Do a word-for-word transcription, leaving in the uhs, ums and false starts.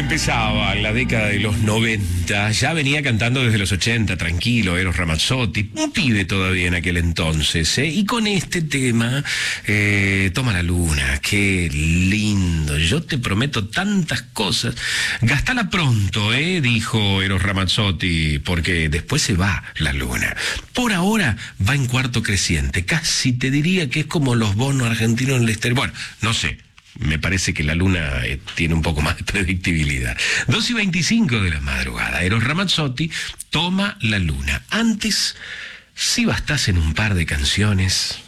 empezaba la década de los noventa, ya venía cantando desde los ochenta, tranquilo, Eros Ramazzotti, un pibe todavía en aquel entonces, ¿eh? Y con este tema, eh, Toma la luna, qué lindo, yo te prometo tantas cosas, gastala pronto, ¿eh? Dijo Eros Ramazzotti, porque después se va la luna. Por ahora va en cuarto creciente, casi te diría que es como los bonos argentinos en el exterior, bueno, no sé. Me parece que la luna eh, tiene un poco más de predictibilidad. dos y veinticinco de la madrugada. Eros Ramazzotti, Toma la luna. Antes, si bastasen un par de canciones...